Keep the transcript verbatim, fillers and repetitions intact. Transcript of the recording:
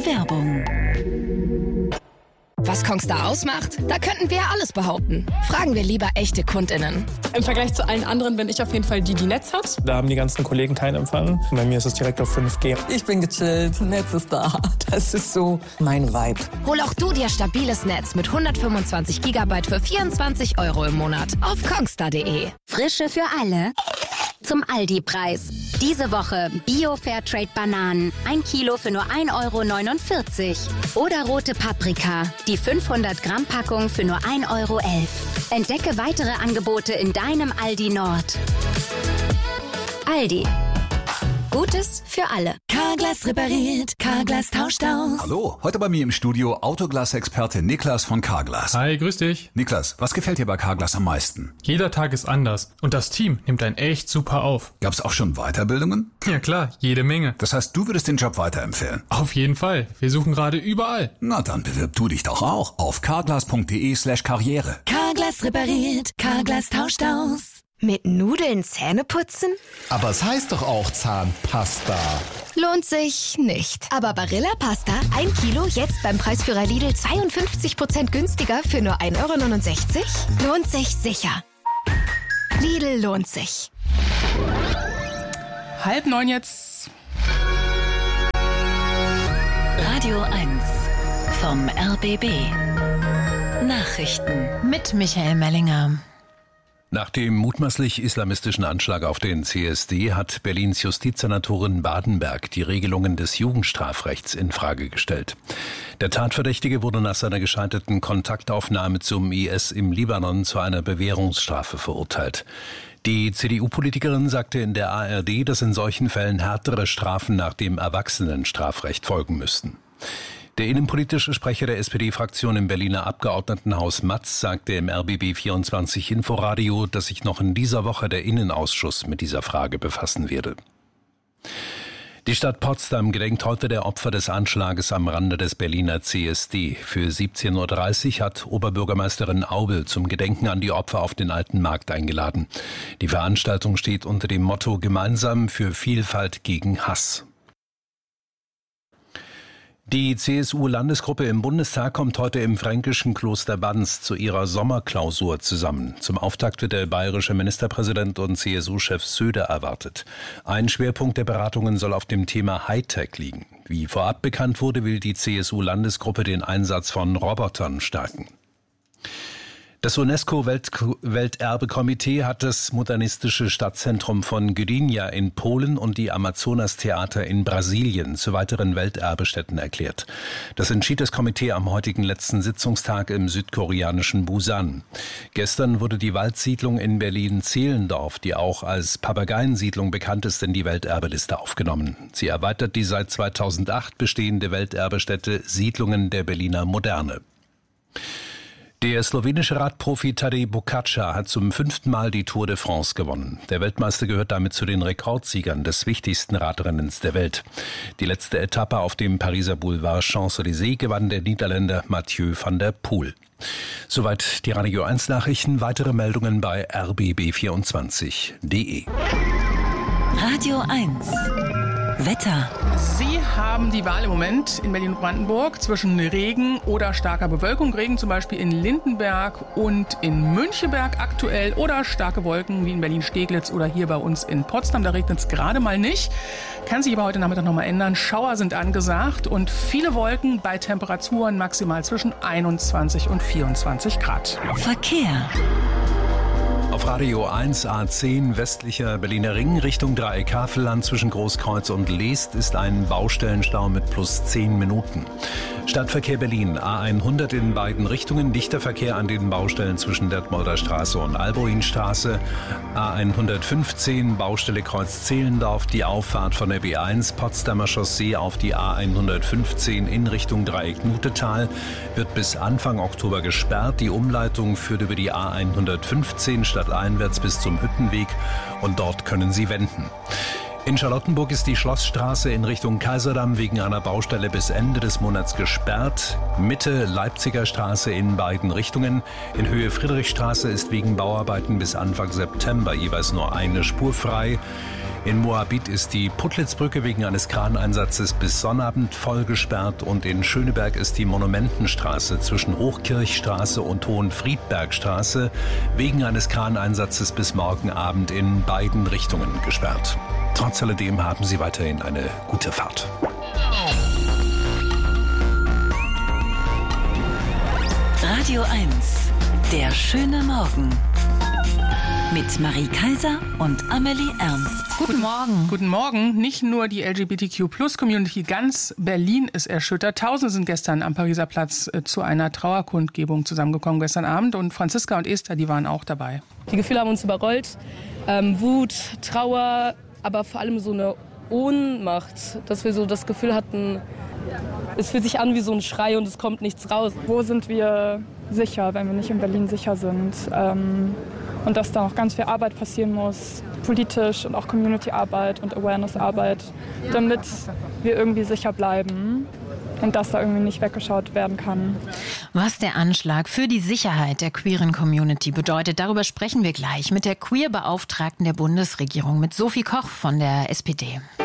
Werbung. Was Kongstar ausmacht? Da könnten wir alles behaupten. Fragen wir lieber echte KundInnen. Im Vergleich zu allen anderen bin ich auf jeden Fall die, die Netz hat. Da haben die ganzen Kollegen keinen Empfang. Bei mir ist es direkt auf fünf G. Ich bin gechillt, Netz ist da. Das ist so mein Vibe. Hol auch du dir stabiles Netz mit hundertfünfundzwanzig Gigabyte für vierundzwanzig Euro im Monat auf kongstar punkt de. Frische für alle zum Aldi-Preis. Diese Woche Bio-Fairtrade-Bananen, ein Kilo für nur ein Euro neunundvierzig. Oder rote Paprika, die fünfhundert Gramm Packung für nur ein Euro elf. Entdecke weitere Angebote in deinem Aldi Nord. Aldi. Gutes für alle. Carglass repariert, Carglass tauscht aus. Hallo, heute bei mir im Studio Autoglas-Experte Niklas von Carglass. Hi, grüß dich. Niklas, was gefällt dir bei Carglass am meisten? Jeder Tag ist anders und das Team nimmt einen echt super auf. Gab's auch schon Weiterbildungen? Ja klar, jede Menge. Das heißt, du würdest den Job weiterempfehlen? Auf jeden Fall. Wir suchen gerade überall. Na dann bewirb du dich doch auch auf carglass punkt de slash karriere. Carglass repariert, Carglass tauscht aus. Mit Nudeln Zähne putzen? Aber es heißt doch auch Zahnpasta. Lohnt sich nicht. Aber Barilla Pasta, ein Kilo, jetzt beim Preisführer Lidl zweiundfünfzig Prozent günstiger für nur ein Euro neunundsechzig? Lohnt sich sicher. Lidl lohnt sich. Halb neun jetzt. Radio eins vom R B B. Nachrichten mit Michael Mellinger. Nach dem mutmaßlich islamistischen Anschlag auf den C S D hat Berlins Justizsenatorin Badenberg die Regelungen des Jugendstrafrechts in Frage gestellt. Der Tatverdächtige wurde nach seiner gescheiterten Kontaktaufnahme zum I S im Libanon zu einer Bewährungsstrafe verurteilt. Die C D U-Politikerin sagte in der A R D, dass in solchen Fällen härtere Strafen nach dem Erwachsenenstrafrecht folgen müssten. Der innenpolitische Sprecher der S P D-Fraktion im Berliner Abgeordnetenhaus Matz sagte im R B B vierundzwanzig Inforadio, dass sich noch in dieser Woche der Innenausschuss mit dieser Frage befassen werde. Die Stadt Potsdam gedenkt heute der Opfer des Anschlages am Rande des Berliner C S D. Für siebzehn Uhr dreißig hat Oberbürgermeisterin Aubel zum Gedenken an die Opfer auf den Alten Markt eingeladen. Die Veranstaltung steht unter dem Motto Gemeinsam für Vielfalt gegen Hass. Die C S U-Landesgruppe im Bundestag kommt heute im fränkischen Kloster Banz zu ihrer Sommerklausur zusammen. Zum Auftakt wird der bayerische Ministerpräsident und C S U-Chef Söder erwartet. Ein Schwerpunkt der Beratungen soll auf dem Thema Hightech liegen. Wie vorab bekannt wurde, will die C S U-Landesgruppe den Einsatz von Robotern stärken. Das UNESCO-Welterbekomitee hat das modernistische Stadtzentrum von Gdynia in Polen und die Amazonas-Theater in Brasilien zu weiteren Welterbestätten erklärt. Das entschied das Komitee am heutigen letzten Sitzungstag im südkoreanischen Busan. Gestern wurde die Waldsiedlung in Berlin-Zehlendorf, die auch als Papageiensiedlung bekannt ist, in die Welterbeliste aufgenommen. Sie erweitert die seit zweitausendacht bestehende Welterbestätte Siedlungen der Berliner Moderne. Der slowenische Radprofi Tadej Pogačar hat zum fünften Mal die Tour de France gewonnen. Der Weltmeister gehört damit zu den Rekordsiegern des wichtigsten Radrennens der Welt. Die letzte Etappe auf dem Pariser Boulevard Champs-Élysées gewann der Niederländer Mathieu van der Poel. Soweit die Radio eins Nachrichten. Weitere Meldungen bei r b b vierundzwanzig punkt de. Radio eins. Wetter. Sie haben die Wahl im Moment in Berlin und Brandenburg zwischen Regen oder starker Bewölkung. Regen zum Beispiel in Lindenberg und in Müncheberg aktuell oder starke Wolken wie in Berlin-Steglitz oder hier bei uns in Potsdam. Da regnet es gerade mal nicht. Kann sich aber heute Nachmittag nochmal ändern. Schauer sind angesagt und viele Wolken bei Temperaturen maximal zwischen einundzwanzig und vierundzwanzig Grad. Verkehr. Auf Radio eins A zehn westlicher Berliner Ring Richtung Dreieck-Havelland zwischen Großkreuz und Leest ist ein Baustellenstau mit plus zehn Minuten. Stadtverkehr Berlin A hundert in beiden Richtungen, dichter Verkehr an den Baustellen zwischen Detmolder Straße und Alboinstraße. A hundertfünfzehn Baustelle Kreuz Zehlendorf, die Auffahrt von der B eins Potsdamer Chaussee auf die A hundertfünfzehn in Richtung Dreieck-Nutetal wird bis Anfang Oktober gesperrt. Die Umleitung führt über die A hundertfünfzehn stadteinwärts bis zum Hüttenweg und dort können Sie wenden. In Charlottenburg ist die Schlossstraße in Richtung Kaiserdamm wegen einer Baustelle bis Ende des Monats gesperrt. Mitte Leipziger Straße in beiden Richtungen. In Höhe Friedrichstraße ist wegen Bauarbeiten bis Anfang September jeweils nur eine Spur frei. In Moabit ist die Puttlitzbrücke wegen eines Kraneinsatzes bis Sonnabend voll gesperrt und in Schöneberg ist die Monumentenstraße zwischen Hochkirchstraße und Hohenfriedbergstraße wegen eines Kraneinsatzes bis morgen Abend in beiden Richtungen gesperrt. Trotz alledem haben Sie weiterhin eine gute Fahrt. Radio eins, der schöne Morgen. Mit Marie Kaiser und Amelie Ernst. Guten Morgen. Guten Morgen. Nicht nur die L G B T Q Plus Community, ganz Berlin ist erschüttert. Tausende sind gestern am Pariser Platz zu einer Trauerkundgebung zusammengekommen gestern Abend. Und Franziska und Esther, die waren auch dabei. Die Gefühle haben uns überrollt. Ähm, Wut, Trauer, aber vor allem so eine Ohnmacht. Dass wir so das Gefühl hatten, es fühlt sich an wie so ein Schrei und es kommt nichts raus. Wo sind wir sicher, wenn wir nicht in Berlin sicher sind? Ähm Und dass da noch ganz viel Arbeit passieren muss, politisch und auch Community-Arbeit und Awareness-Arbeit, damit wir irgendwie sicher bleiben und dass da irgendwie nicht weggeschaut werden kann. Was der Anschlag für die Sicherheit der queeren Community bedeutet, darüber sprechen wir gleich mit der Queer-Beauftragten der Bundesregierung, mit Sophie Koch von der S P D.